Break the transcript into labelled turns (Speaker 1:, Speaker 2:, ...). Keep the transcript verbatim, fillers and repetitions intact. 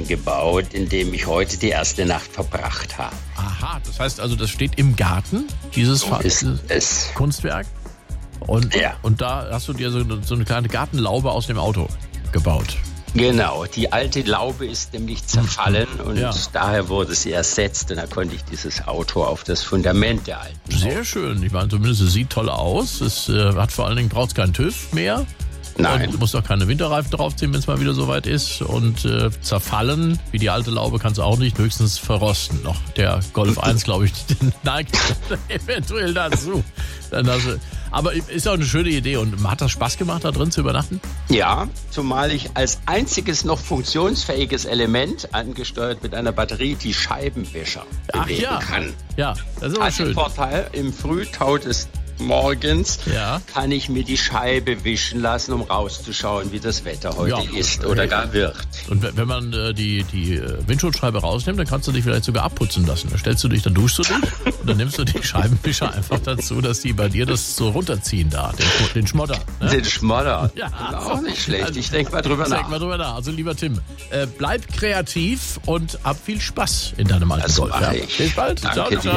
Speaker 1: Garten gebaut, in dem ich heute die erste Nacht verbracht habe.
Speaker 2: Aha, das heißt also, das steht im Garten, dieses,
Speaker 1: So
Speaker 2: Fa-
Speaker 1: ist
Speaker 2: dieses
Speaker 1: es.
Speaker 2: Kunstwerk. Und,
Speaker 1: Ja.
Speaker 2: und da hast du dir so, so eine kleine Gartenlaube aus dem Auto gebaut.
Speaker 1: Genau, die alte Laube ist nämlich zerfallen und
Speaker 2: Ja.
Speaker 1: daher wurde sie ersetzt und da konnte ich dieses Auto auf das Fundament der alten
Speaker 2: Sehr schön. Ich meine, zumindest es sieht toll aus. Es äh, hat vor allen Dingen braucht keinen TÜV mehr.
Speaker 1: Nein.
Speaker 2: Und du musst auch keine Winterreifen draufziehen, wenn es mal wieder soweit ist. Und äh, zerfallen, wie die alte Laube, kannst du auch nicht, höchstens verrosten noch. Der Golf eins, glaube ich, den neigt eventuell dazu. Dann hast du, aber ist auch eine schöne Idee. Und hat das Spaß gemacht, da drin zu übernachten?
Speaker 1: Ja, zumal ich als einziges noch funktionsfähiges Element, angesteuert mit einer Batterie, die Scheibenwischer
Speaker 2: Ach
Speaker 1: bewegen
Speaker 2: ja.
Speaker 1: kann.
Speaker 2: Ja, das ist aber
Speaker 1: Hat den
Speaker 2: schön.
Speaker 1: Vorteil, im Frühtau des Morgens
Speaker 2: Ja.
Speaker 1: kann ich mir die Scheibe wischen lassen, um rauszuschauen, wie das Wetter heute
Speaker 2: Ja.
Speaker 1: ist oder gar wird.
Speaker 2: Und wenn wenn man äh, die, die äh, Windschutzscheibe rausnimmt, dann kannst du dich vielleicht sogar abputzen lassen. Dann stellst du dich, dann duschst du dich und dann nimmst du die Scheibenwischer einfach dazu, dass die bei dir das so runterziehen da, den, den Schmodder. Ne?
Speaker 1: Den Schmodder.
Speaker 2: Ja.
Speaker 1: Auch nicht schlecht. Ich denke mal drüber
Speaker 2: Denk
Speaker 1: nach.
Speaker 2: mal drüber nach. Also lieber Tim, äh, bleib kreativ und hab viel Spaß in deinem alten
Speaker 1: Das
Speaker 2: Golf.
Speaker 1: mache
Speaker 2: Ja.
Speaker 1: ich.
Speaker 2: Bis bald.
Speaker 1: Danke
Speaker 2: Ciao,
Speaker 1: dir.
Speaker 2: ciao.